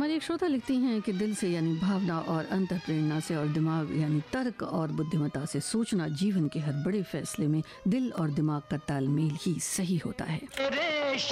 हमारी एक श्रोता लिखती हैं कि दिल से यानी भावना और अंतःप्रेरणा से और दिमाग यानी तर्क और बुद्धिमत्ता से सोचना जीवन के हर बड़े फैसले में दिल और दिमाग का तालमेल ही सही होता है।